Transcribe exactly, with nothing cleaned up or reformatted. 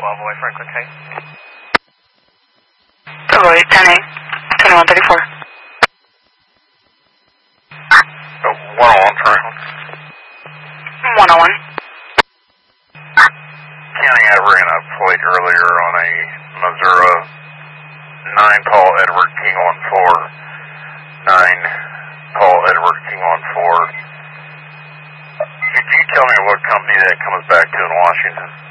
Lavoy, Franklin K. Lavoy, ten eight, twenty-one thirty-four. Oh, one oh one, Franklin. one oh one. County, I ran a plate earlier on a Missouri nine Paul Edward King on four. nine Paul Edward King on four. Could you tell me what company that comes back to in Washington?